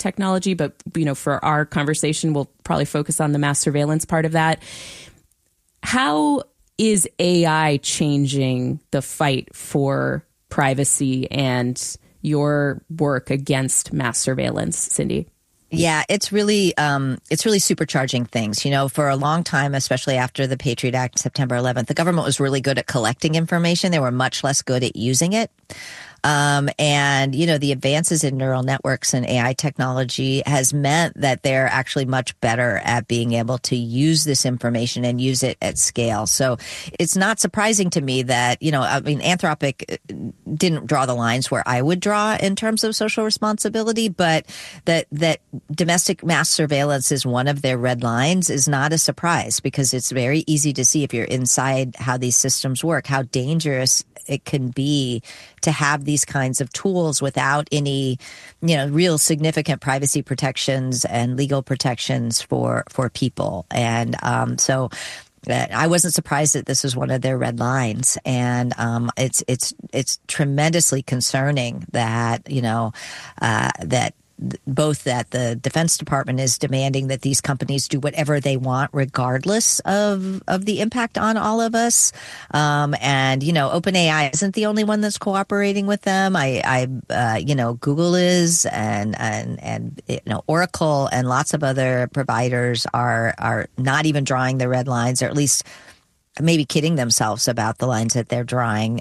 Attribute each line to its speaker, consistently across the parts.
Speaker 1: technology, but, for our conversation, we'll probably focus on the mass surveillance part of that. How is AI changing the fight for privacy and your work against mass surveillance, Cindy?
Speaker 2: Yeah, it's really supercharging things. For a long time, especially after the Patriot Act, September 11th, the government was really good at collecting information. They were much less good at using it. And the advances in neural networks and AI technology has meant that they're actually much better at being able to use this information and use it at scale. So it's not surprising to me that, Anthropic didn't draw the lines where I would draw in terms of social responsibility, but that domestic mass surveillance is one of their red lines is not a surprise, because it's very easy to see if you're inside how these systems work, how dangerous it can be to have these kinds of tools without any, real significant privacy protections and legal protections for people. And so I wasn't surprised that this was one of their red lines. And it's tremendously concerning that, that both that the Defense Department is demanding that these companies do whatever they want, regardless of the impact on all of us. And OpenAI isn't the only one that's cooperating with them. Google is, and Oracle and lots of other providers are not even drawing the red lines, or at least maybe kidding themselves about the lines that they're drawing.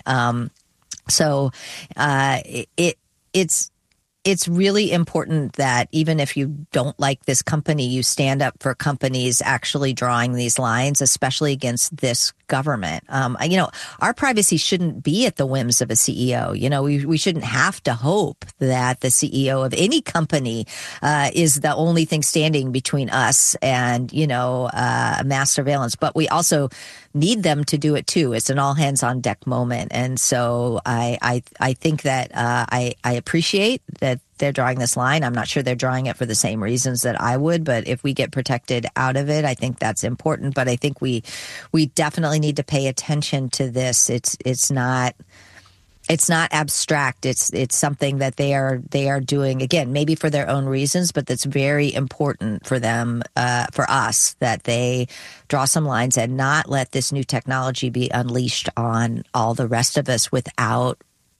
Speaker 2: It's really important that even if you don't like this company, you stand up for companies actually drawing these lines, especially against this government. Our privacy shouldn't be at the whims of a CEO. We shouldn't have to hope that the CEO of any company is the only thing standing between us and, mass surveillance. But we also need them to do it too. It's an all hands on deck moment. And so I think that I appreciate that they're drawing this line. I'm not sure they're drawing it for the same reasons that I would, but if we get protected out of it, I think that's important. But I think we definitely need to pay attention to this. It's not abstract. It's something that they are doing, again, maybe for their own reasons, but that's very important for them, for us, that they draw some lines and not let this new technology be unleashed on all the rest of us without,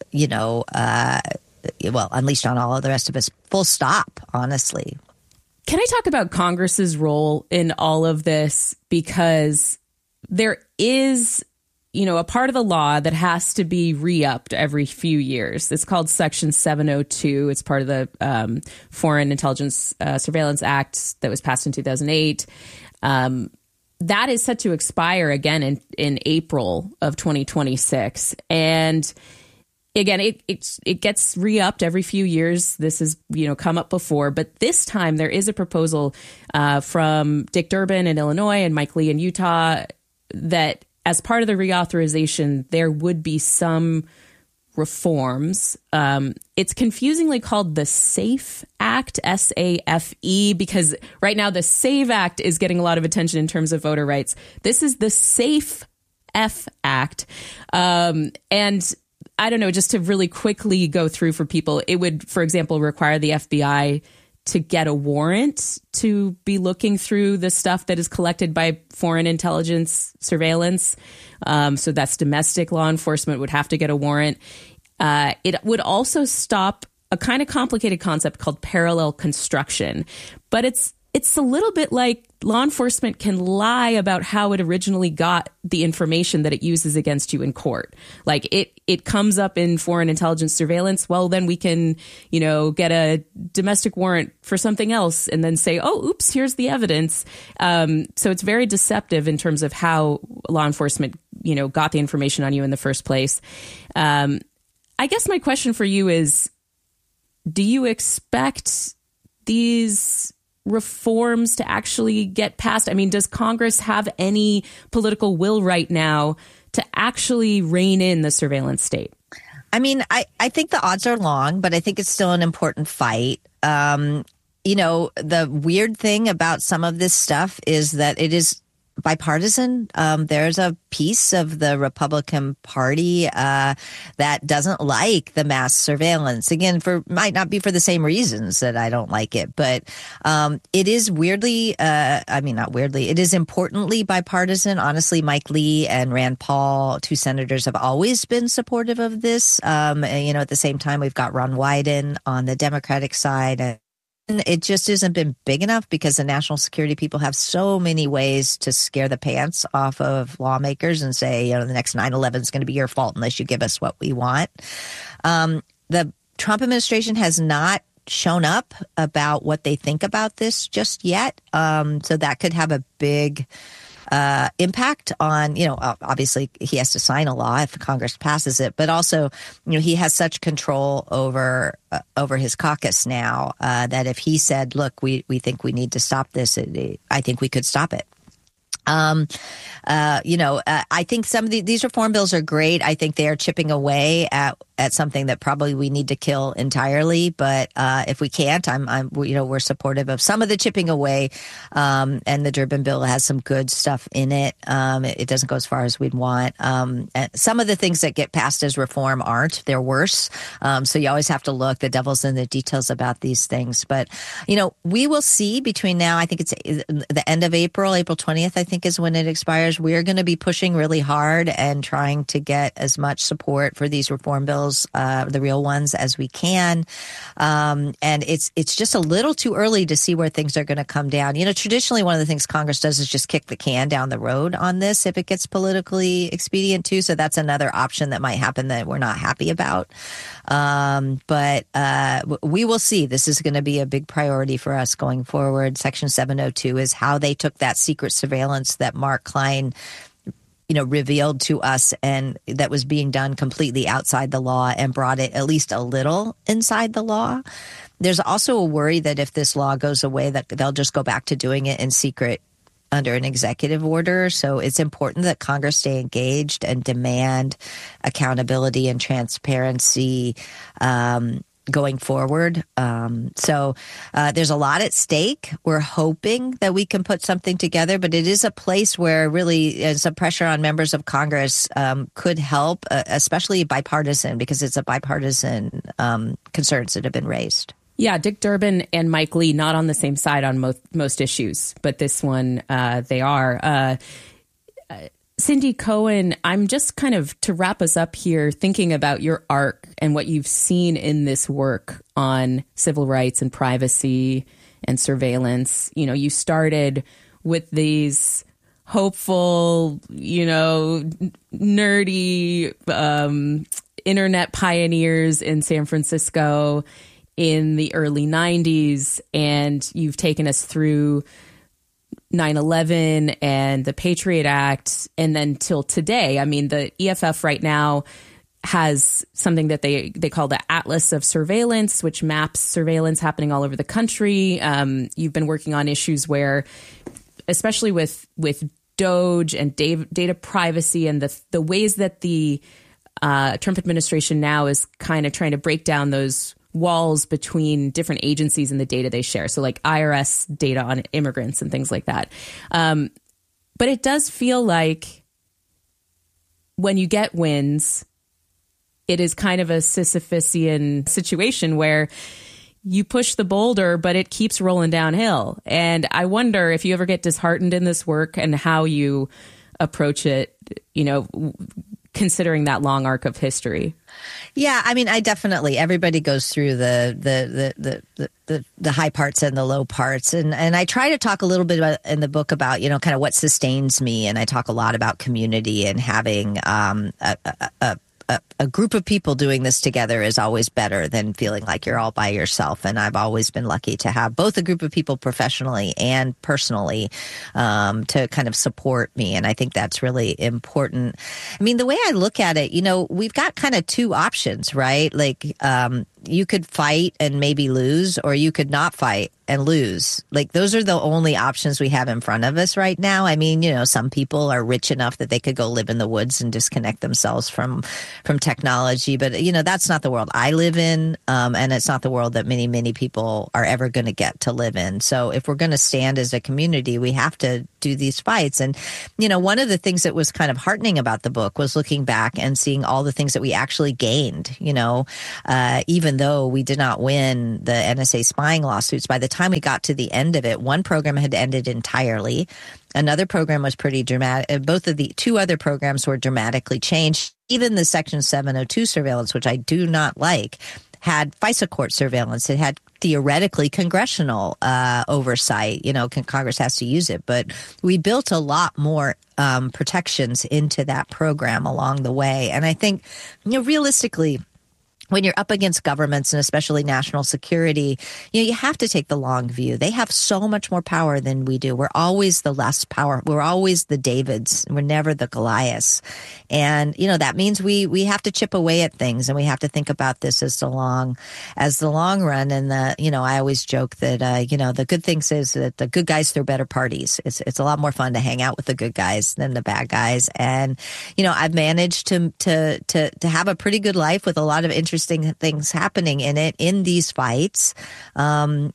Speaker 2: unleashed on all of the rest of us, full stop, honestly.
Speaker 1: Can I talk about Congress's role in all of this? Because there is, a part of the law that has to be re-upped every few years. It's called Section 702. It's part of the Foreign Intelligence Surveillance Act that was passed in 2008. That is set to expire again in April of 2026. And again, it gets re-upped every few years. This has, come up before. But this time there is a proposal from Dick Durbin in Illinois and Mike Lee in Utah that as part of the reauthorization, there would be some reforms. It's confusingly called the SAFE Act, SAFE, because right now the SAVE Act is getting a lot of attention in terms of voter rights. This is the SAFE F Act. And I don't know, just to really quickly go through for people, it would, for example, require the FBI to get a warrant to be looking through the stuff that is collected by foreign intelligence surveillance. So that's domestic law enforcement would have to get a warrant. It would also stop a kind of complicated concept called parallel construction. But it's a little bit like law enforcement can lie about how it originally got the information that it uses against you in court. Like it comes up in foreign intelligence surveillance. Well, then we can, get a domestic warrant for something else and then say, oh, oops, here's the evidence. So it's very deceptive in terms of how law enforcement, got the information on you in the first place. I guess my question for you is, do you expect these reforms to actually get passed? I mean, does Congress have any political will right now to actually rein in the surveillance state?
Speaker 2: I mean, I think the odds are long, but I think it's still an important fight. The weird thing about some of this stuff is that it is bipartisan. There's a piece of the Republican Party that doesn't like the mass surveillance. Again, might not be for the same reasons that I don't like it, but it is weirdly, not weirdly, it is importantly bipartisan. Honestly, Mike Lee and Rand Paul, two senators, have always been supportive of this. At the same time, we've got Ron Wyden on the Democratic side. It just hasn't been big enough because the national security people have so many ways to scare the pants off of lawmakers and say, the next 9/11 is going to be your fault unless you give us what we want. The Trump administration has not shown up about what they think about this just yet. So that could have a big impact on, obviously he has to sign a law if Congress passes it, but also, he has such control over his caucus now that if he said, look, we think we need to stop this, I think we could stop it. I think some of these reform bills are great. I think they are chipping away at something that probably we need to kill entirely. But if we can't, we're supportive of some of the chipping away. And the Durbin bill has some good stuff in it. It doesn't go as far as we'd want. And some of the things that get passed as reform aren't. They're worse. So you always have to look. The devil's in the details about these things. But we will see between now. I think it's the end of April 20th. I think is when it expires. We're going to be pushing really hard and trying to get as much support for these reform bills, the real ones, as we can. And it's just a little too early to see where things are going to come down. Traditionally, one of the things Congress does is just kick the can down the road on this if it gets politically expedient too. So that's another option that might happen that we're not happy about. But we will see. This is going to be a big priority for us going forward. Section 702 is how they took that secret surveillance that Mark Klein, revealed to us, and that was being done completely outside the law, and brought it at least a little inside the law. There's also a worry that if this law goes away, that they'll just go back to doing it in secret under an executive order. So it's important that Congress stay engaged and demand accountability and transparency going forward. So there's a lot at stake. We're hoping that we can put something together, but it is a place where really some pressure on members of Congress could help, especially bipartisan, because it's a bipartisan concerns that have been raised.
Speaker 1: Yeah, Dick Durbin and Mike Lee, not on the same side on most issues, but this one they are. Cindy Cohen, I'm just kind of, to wrap us up here, thinking about your arc and what you've seen in this work on civil rights and privacy and surveillance. You started with these hopeful, nerdy internet pioneers in San Francisco in the early 90s, and you've taken us through 9/11 and the Patriot Act, and then till today. I mean, the EFF right now has something that they call the Atlas of Surveillance, which maps surveillance happening all over the country. You've been working on issues where, especially with DOJ and data privacy and the ways that the Trump administration now is kind of trying to break down those walls between different agencies and the data they share. So like IRS data on immigrants and things like that. But it does feel like when you get wins, it is kind of a Sisyphusian situation where you push the boulder, but it keeps rolling downhill. And I wonder if you ever get disheartened in this work and how you approach it, considering that long arc of history.
Speaker 2: Yeah, I mean, everybody goes through the high parts and the low parts. And I try to talk a little bit about, in the book, about, kind of what sustains me. And I talk a lot about community, and having a group of people doing this together is always better than feeling like you're all by yourself. And I've always been lucky to have both a group of people professionally and personally to kind of support me. And I think that's really important. I mean, the way I look at it, we've got kind of two options, right? Like you could fight and maybe lose, or you could not fight and lose. Like, those are the only options we have in front of us right now. I mean, some people are rich enough that they could go live in the woods and disconnect themselves from technology. But, that's not the world I live in. And it's not the world that many, many people are ever going to get to live in. So if we're going to stand as a community, we have to do these fights. And, one of the things that was kind of heartening about the book was looking back and seeing all the things that we actually gained, even though we did not win the NSA spying lawsuits. By the time we got to the end of it, one program had ended entirely. Another program was pretty dramatic. Both of the two other programs were dramatically changed. Even the Section 702 surveillance, which I do not like, had FISA court surveillance. It had theoretically congressional oversight. Congress has to use it. But we built a lot more protections into that program along the way. And I think, realistically, when you're up against governments and especially national security, you have to take the long view. They have so much more power than we do. We're always the less power. We're always the Davids. We're never the Goliaths. And, that means we have to chip away at things, and we have to think about this as the long run. And I always joke that, the good thing is that the good guys throw better parties. It's a lot more fun to hang out with the good guys than the bad guys. And, I've managed to have a pretty good life with a lot of interesting things happening in these fights. And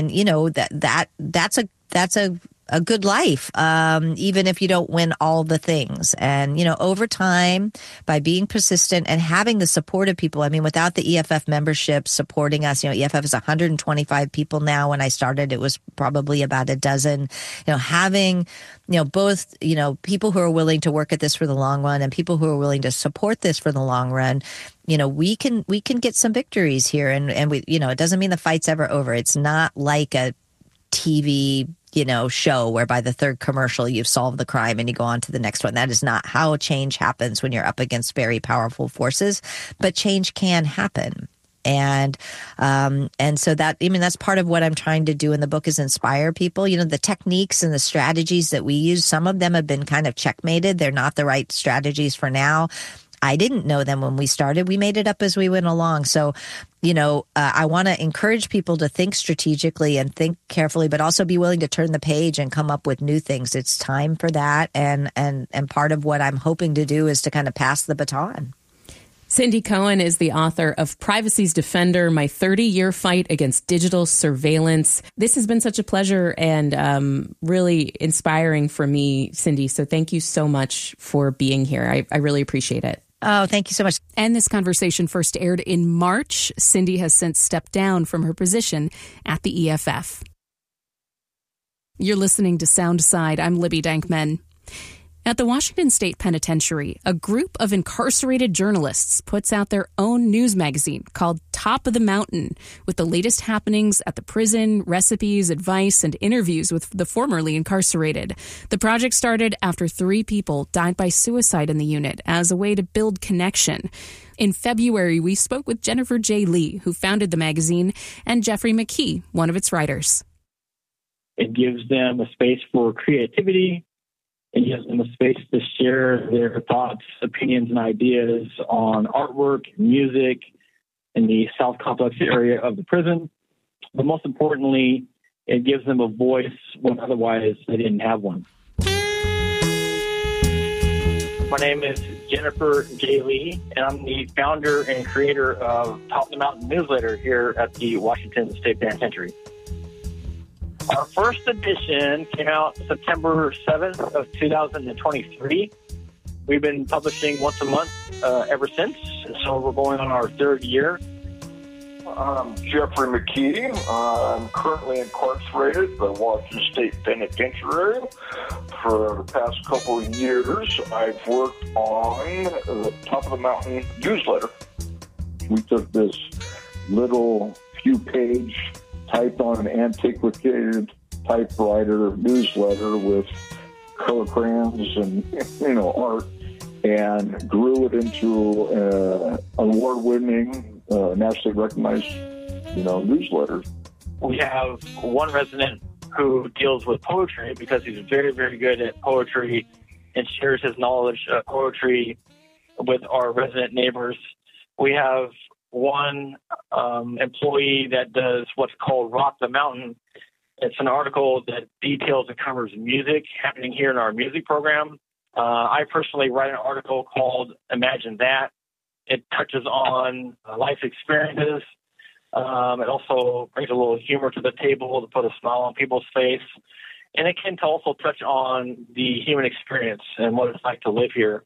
Speaker 2: that's a good life, even if you don't win all the things. And, over time, by being persistent and having the support of people, I mean, without the EFF membership supporting us, EFF is 125 people now. When I started, it was probably about a dozen, having, both, people who are willing to work at this for the long run and people who are willing to support this for the long run. We can get some victories here. And we, it doesn't mean the fight's ever over. It's not like a TV show where by the third commercial you've solved the crime and you go on to the next one. That is not how change happens when you're up against very powerful forces, but change can happen. And so that's part of what I'm trying to do in the book is inspire people. The techniques and the strategies that we use, some of them have been kind of checkmated. They're not the right strategies for now. I didn't know them when we started. We made it up as we went along. So, I want to encourage people to think strategically and think carefully, but also be willing to turn the page and come up with new things. It's time for that. And part of what I'm hoping to do is to kind of pass the baton.
Speaker 1: Cindy Cohen is the author of Privacy's Defender, My 30-Year Fight Against Digital Surveillance. This has been such a pleasure and really inspiring for me, Cindy. So thank you so much for being here. I really appreciate it.
Speaker 2: Oh, thank you so much.
Speaker 3: And this conversation first aired in March. Cindy has since stepped down from her position at the EFF. You're listening to Soundside. I'm Libby Dankman. At the Washington State Penitentiary, a group of incarcerated journalists puts out their own news magazine called Top of the Mountain, with the latest happenings at the prison, recipes, advice, and interviews with the formerly incarcerated. The project started after 3 people died by suicide in the unit as a way to build connection. In February, we spoke with Jennifer J. Lee, who founded the magazine, and Jeffrey McKee, one of its writers.
Speaker 4: It gives them a space for creativity. It gives them a space to share their thoughts, opinions, and ideas on artwork, music, in the South Complex area of the prison. But most importantly, it gives them a voice when otherwise they didn't have one. My name is Jennifer J. Lee, and I'm the founder and creator of Top of the Mountain newsletter here at the Washington State Penitentiary. Our first edition came out September 7th of 2023. We've been publishing once a month ever since, so we're going on our 3rd year.
Speaker 5: I'm Jeffrey McKee. I'm currently incarcerated at the Washington State Penitentiary. For the past couple of years, I've worked on the Top of the Mountain newsletter. We took this little few-page typed on an antiquated typewriter newsletter with color crayons and, art, and grew it into award-winning, nationally recognized, newsletter.
Speaker 4: We have one resident who deals with poetry because he's very, very good at poetry and shares his knowledge of poetry with our resident neighbors. We have one employee that does what's called Rock the Mountain. It's an article that details and covers music happening here in our music program. I personally write an article called Imagine That. It touches on life experiences. It also brings a little humor to the table to put a smile on people's face. And it can also touch on the human experience and what it's like to live here.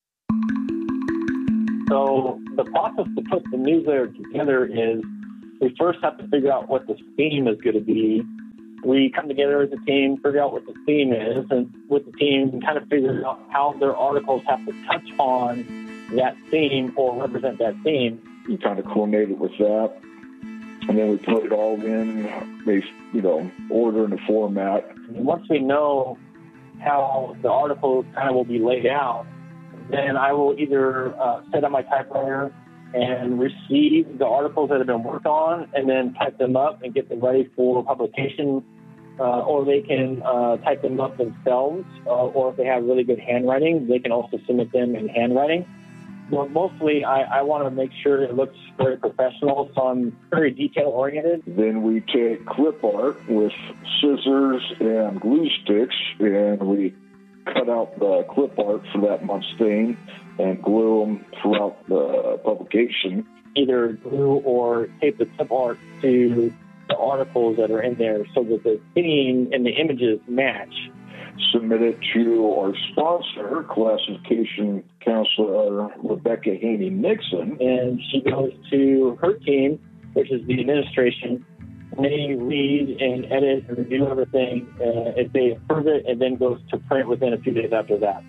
Speaker 4: So the process to put the newsletter together is we first have to figure out what the theme is going to be. We come together as a team, figure out what the theme is, and with the team kind of figure out how their articles have to touch on that theme or represent that theme.
Speaker 5: We kind of coordinate it with that, and then we put it all in, order and a format.
Speaker 4: And once we know how the article kind of will be laid out, then I will either set up my typewriter and receive the articles that have been worked on and then type them up and get them ready for publication, or they can type them up themselves, or if they have really good handwriting, they can also submit them in handwriting. But mostly, I want to make sure it looks very professional, so I'm very detail-oriented.
Speaker 5: Then we take clip art with scissors and glue sticks, and we cut out the clip art for that month's theme and glue them throughout the publication.
Speaker 4: Either glue or tape the clip art to the articles that are in there so that the theme and the images match.
Speaker 5: Submit it to our sponsor, classification counselor Rebecca Haney-Nixon.
Speaker 4: And she goes to her team, which is the administration. And they read and edit and review everything. If they approve it, it then goes to print within a few days after that.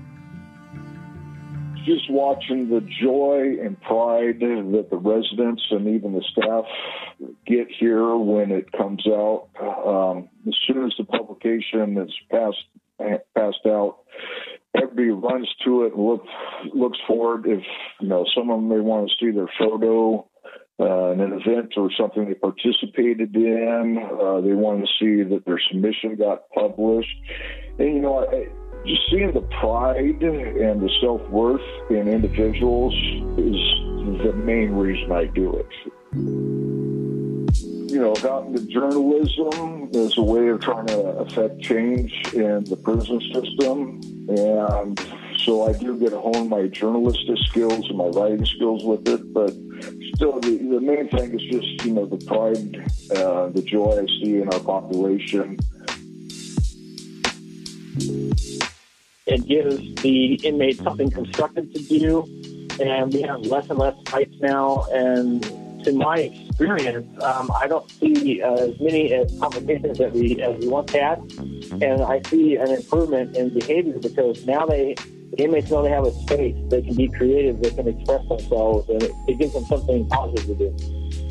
Speaker 5: Just watching the joy and pride that the residents and even the staff get here when it comes out. As soon as the publication is passed out, everybody runs to it and looks forward. If some of them may want to see their photo in an event or something they participated in, they want to see that their submission got published. And just seeing the pride and the self-worth in individuals is the main reason I do it. Got into journalism as a way of trying to affect change in the prison system. And so I do get to hone my journalistic skills and my writing skills with it. But still, the main thing is just, the pride, the joy I see in our population.
Speaker 4: It gives the inmates something constructive to do, and we have less and less fights now. And to my experience, I don't see as many complications as we once had, and I see an improvement in behavior because now the inmates know they have a space, they can be creative, they can express themselves, and it gives them something positive to do.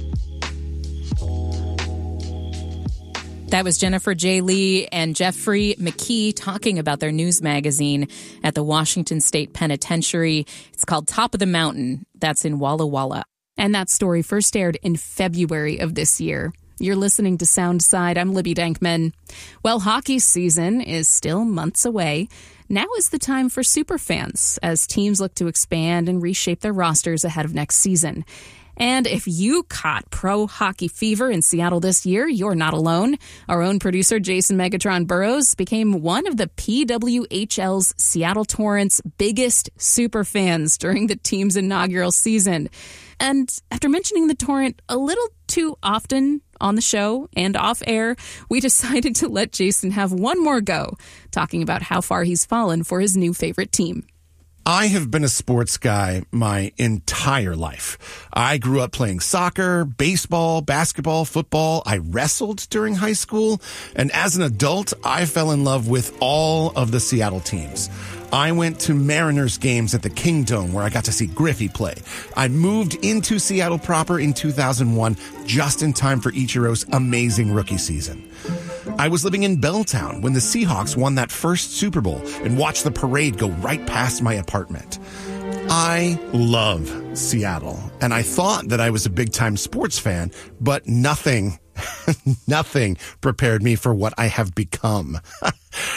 Speaker 1: That was Jennifer J. Lee and Jeffrey McKee talking about their news magazine at the Washington State Penitentiary. It's called Top of the Mountain. That's in Walla Walla.
Speaker 3: And that story first aired in February of this year. You're listening to Soundside. I'm Libby Dankman. Well, hockey season is still months away. Now is the time for superfans as teams look to expand and reshape their rosters ahead of next season. And if you caught pro hockey fever in Seattle this year, you're not alone. Our own producer, Jason Megatron Burrows, became one of the PWHL's Seattle Torrent's biggest superfans during the team's inaugural season. And after mentioning the Torrent a little too often on the show and off air, we decided to let Jason have one more go, talking about how far he's fallen for his new favorite team.
Speaker 6: I have been a sports guy my entire life. I grew up playing soccer, baseball, basketball, football. I wrestled during high school. And as an adult, I fell in love with all of the Seattle teams. I went to Mariners games at the Kingdome where I got to see Griffey play. I moved into Seattle proper in 2001, just in time for Ichiro's amazing rookie season. I was living in Belltown when the Seahawks won that first Super Bowl and watched the parade go right past my apartment. I love Seattle, and I thought that I was a big-time sports fan, but nothing prepared me for what I have become.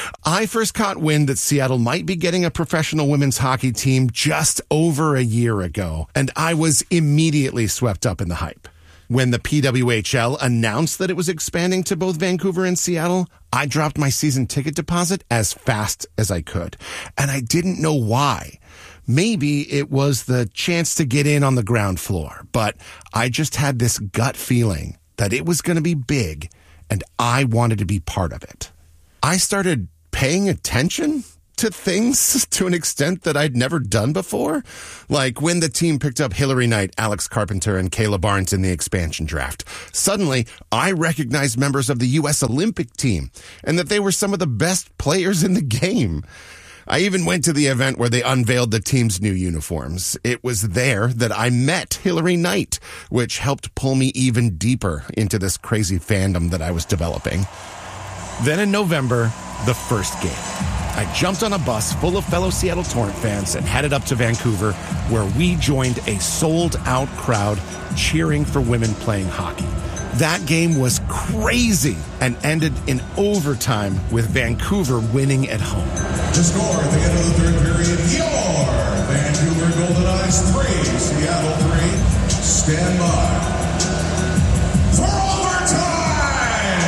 Speaker 6: I first caught wind that Seattle might be getting a professional women's hockey team just over a year ago, and I was immediately swept up in the hype. When the PWHL announced that it was expanding to both Vancouver and Seattle, I dropped my season ticket deposit as fast as I could, and I didn't know why. Maybe it was the chance to get in on the ground floor, but I just had this gut feeling that it was going to be big, and I wanted to be part of it. I started paying attention to things to an extent that I'd never done before, like when the team picked up Hillary Knight, Alex Carpenter, and Kayla Barnes in the expansion draft. Suddenly, I recognized members of the U.S. Olympic team and that they were some of the best players in the game. I even went to the event where they unveiled the team's new uniforms. It was there that I met Hillary Knight, which helped pull me even deeper into this crazy fandom that I was developing. Then in November, the first game. I jumped on a bus full of fellow Seattle Torrent fans and headed up to Vancouver, where we joined a sold-out crowd cheering for women playing hockey. That game was crazy and ended in overtime with Vancouver winning at home.
Speaker 7: To score at the end of the third period, your Vancouver Golden Eyes 3, Seattle 3. Stand by for overtime!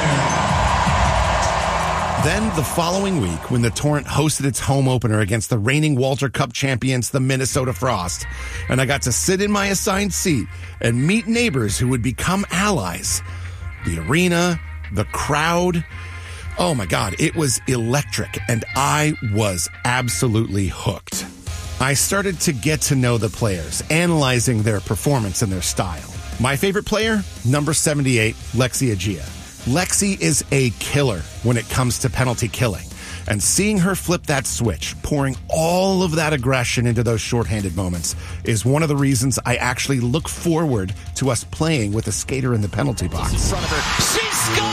Speaker 6: Then the following week, when the Torrent hosted its home opener against the reigning Walter Cup champions, the Minnesota Frost, and I got to sit in my assigned seat and meet neighbors who would become allies. The arena, the crowd, oh my God, it was electric, and I was absolutely hooked. I started to get to know the players, analyzing their performance and their style. My favorite player, number 78, Lexi Agia. Lexi is a killer when it comes to penalty killing, and seeing her flip that switch, pouring all of that aggression into those shorthanded moments, is one of the reasons I actually look forward to us playing with a skater in the penalty box.
Speaker 8: In front of her. She scores!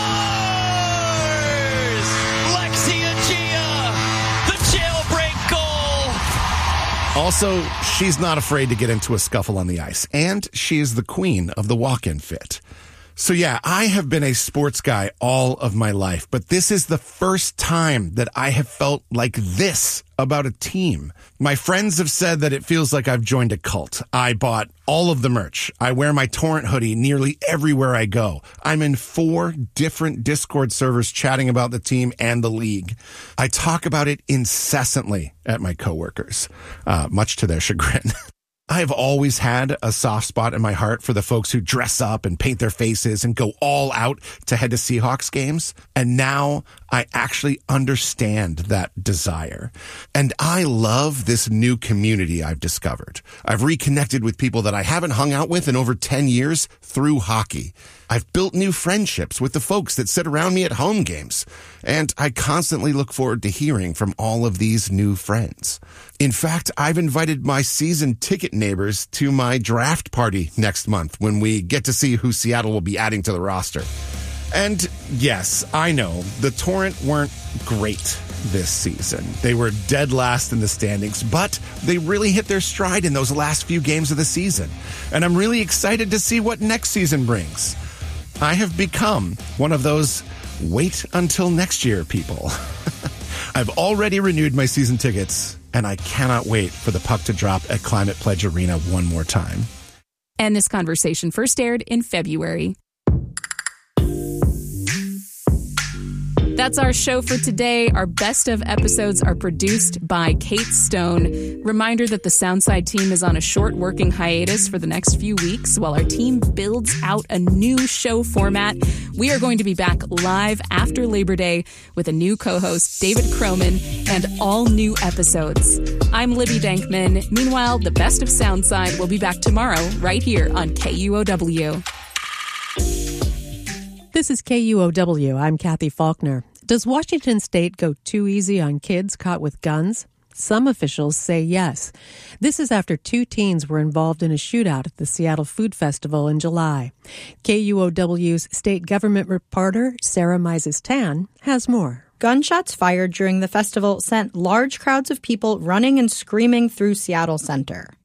Speaker 8: Lexi Agia, the jailbreak goal!
Speaker 6: Also, she's not afraid to get into a scuffle on the ice, and she is the queen of the walk-in fit. So yeah, I have been a sports guy all of my life, but this is the first time that I have felt like this about a team. My friends have said that it feels like I've joined a cult. I bought all of the merch. I wear my Torrent hoodie nearly everywhere I go. I'm in 4 different Discord servers chatting about the team and the league. I talk about it incessantly at my coworkers, much to their chagrin. I have always had a soft spot in my heart for the folks who dress up and paint their faces and go all out to head to Seahawks games. And now I actually understand that desire. And I love this new community I've discovered. I've reconnected with people that I haven't hung out with in over 10 years through hockey. I've built new friendships with the folks that sit around me at home games. And I constantly look forward to hearing from all of these new friends. In fact, I've invited my season ticket neighbors to my draft party next month when we get to see who Seattle will be adding to the roster. And yes, I know the Torrent weren't great this season. They were dead last in the standings, but they really hit their stride in those last few games of the season. And I'm really excited to see what next season brings. I have become one of those wait until next year people. I've already renewed my season tickets, and I cannot wait for the puck to drop at Climate Pledge Arena one more time.
Speaker 3: And this conversation first aired in February. That's our show for today. Our best of episodes are produced by Kate Stone. Reminder that the Soundside team is on a short working hiatus for the next few weeks while our team builds out a new show format. We are going to be back live after Labor Day with a new co-host, David Croman, and all new episodes. I'm Libby Dankman. Meanwhile, the best of Soundside will be back tomorrow right here on KUOW.
Speaker 9: This is KUOW. I'm Kathy Faulkner. Does Washington State go too easy on kids caught with guns? Some officials say yes. This is after 2 teens were involved in a shootout at the Seattle Food Festival in July. KUOW's state government reporter, Sarah Mises-Tan, has more.
Speaker 10: Gunshots fired during the festival sent large crowds of people running and screaming through Seattle Center.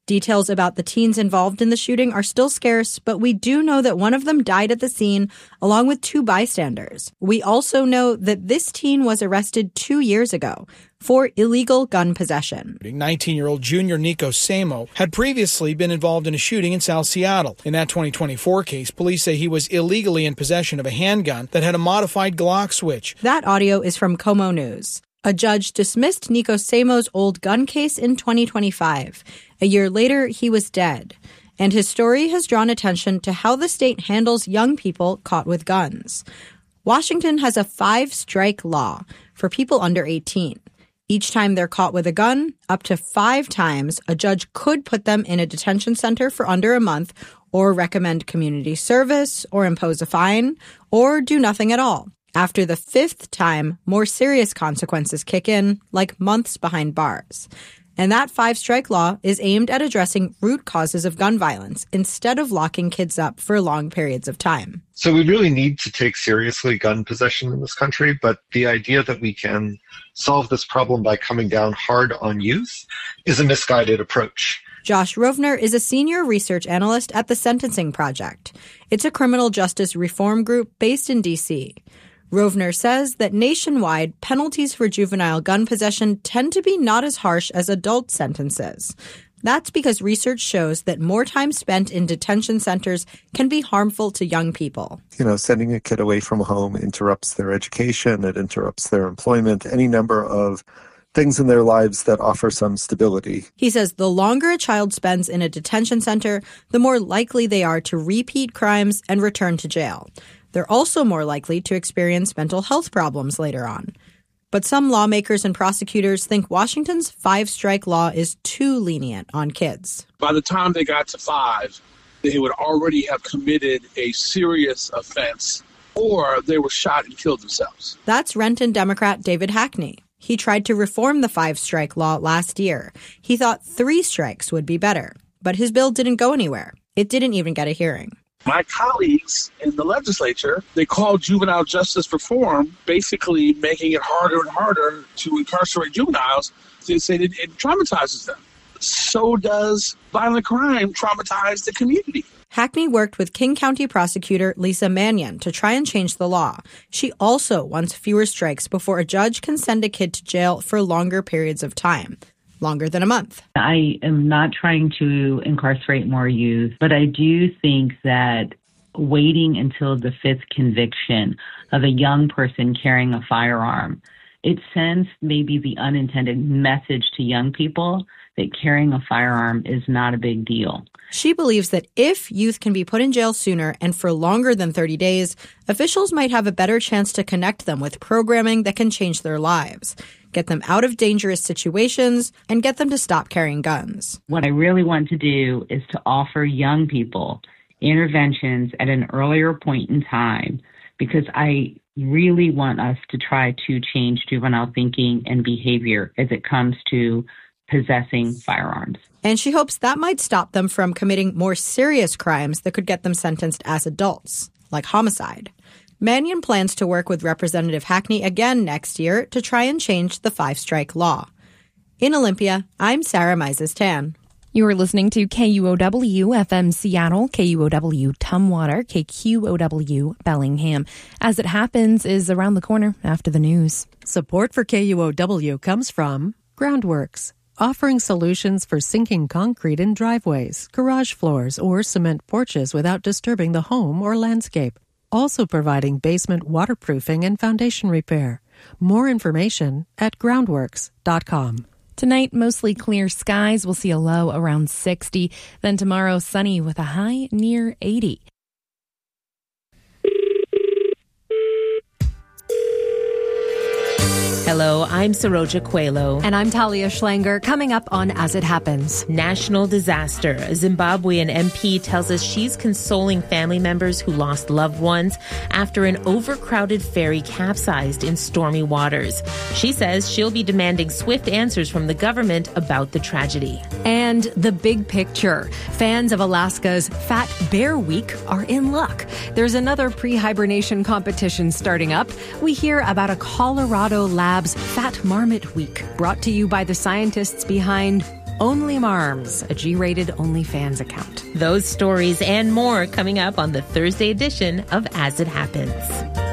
Speaker 10: Details about the teens involved in the shooting are still scarce, but we do know that one of them died at the scene along with 2 bystanders. We also know that this teen was arrested 2 years ago for illegal gun possession.
Speaker 11: 19-year-old junior Nico Samo had previously been involved in a shooting in South Seattle. In that 2024 case, police say he was illegally in possession of a handgun that had a modified Glock switch.
Speaker 10: That audio is from Como News. A judge dismissed Nico Samo's old gun case in 2025. A year later, he was dead. And his story has drawn attention to how the state handles young people caught with guns. Washington has a 5-strike law for people under 18. Each time they're caught with a gun, up to 5 times, a judge could put them in a detention center for under a month, or recommend community service, or impose a fine, or do nothing at all. After the 5th time, more serious consequences kick in, like months behind bars. And that 5-strike law is aimed at addressing root causes of gun violence instead of locking kids up for long periods of time.
Speaker 12: So we really need to take seriously gun possession in this country, but the idea that we can solve this problem by coming down hard on youth is a misguided approach.
Speaker 10: Josh Rovner is a senior research analyst at the Sentencing Project. It's a criminal justice reform group based in D.C. Rovner says that nationwide, penalties for juvenile gun possession tend to be not as harsh as adult sentences. That's because research shows that more time spent in detention centers can be harmful to young people.
Speaker 13: Sending a kid away from home interrupts their education, it interrupts their employment, any number of things in their lives that offer some stability.
Speaker 10: He says the longer a child spends in a detention center, the more likely they are to repeat crimes and return to jail. They're also more likely to experience mental health problems later on. But some lawmakers and prosecutors think Washington's 5-strike law is too lenient on kids.
Speaker 14: By the time they got to 5, they would already have committed a serious offense, or they were shot and killed themselves.
Speaker 10: That's Renton Democrat David Hackney. He tried to reform the 5-strike law last year. He thought 3 strikes would be better, but his bill didn't go anywhere. It didn't even get a hearing.
Speaker 14: My colleagues in the legislature, they call juvenile justice reform basically making it harder and harder to incarcerate juveniles. They say that it traumatizes them. So does violent crime traumatize the community.
Speaker 10: Hackney worked with King County prosecutor Lisa Mannion to try and change the law. She also wants fewer strikes before a judge can send a kid to jail for longer periods of time. Longer than a month.
Speaker 15: I am not trying to incarcerate more youth, but I do think that waiting until the 5th conviction of a young person carrying a firearm, it sends maybe the unintended message to young people that carrying a firearm is not a big deal.
Speaker 10: She believes that if youth can be put in jail sooner and for longer than 30 days, officials might have a better chance to connect them with programming that can change their lives, get them out of dangerous situations, and get them to stop carrying guns.
Speaker 15: What I really want to do is to offer young people interventions at an earlier point in time, because I really want us to try to change juvenile thinking and behavior as it comes to possessing firearms.
Speaker 10: And she hopes that might stop them from committing more serious crimes that could get them sentenced as adults, like homicide. Mannion plans to work with Representative Hackney again next year to try and change the 5-strike law. In Olympia, I'm Sarah Mises-Tan.
Speaker 1: You are listening to KUOW FM Seattle, KUOW Tumwater, KQOW Bellingham. As It Happens is around the corner after the news.
Speaker 9: Support for KUOW comes from Groundworks, offering solutions for sinking concrete in driveways, garage floors, or cement porches without disturbing the home or landscape. Also providing basement waterproofing and foundation repair. More information at groundworks.com.
Speaker 1: Tonight, mostly clear skies. We'll see a low around 60. Then tomorrow, sunny with a high near 80.
Speaker 16: Hello, I'm Saroja Quelo.
Speaker 17: And I'm Talia Schlanger. Coming up on As It Happens.
Speaker 16: National disaster. A Zimbabwean MP tells us she's consoling family members who lost loved ones after an overcrowded ferry capsized in stormy waters. She says she'll be demanding swift answers from the government about the tragedy.
Speaker 17: And the big picture. Fans of Alaska's Fat Bear Week are in luck. There's another pre-hibernation competition starting up. We hear about a Colorado Lab's Fat Marmot Week, brought to you by the scientists behind Only Marms, a G-rated OnlyFans account.
Speaker 16: Those stories and more coming up on the Thursday edition of As It Happens.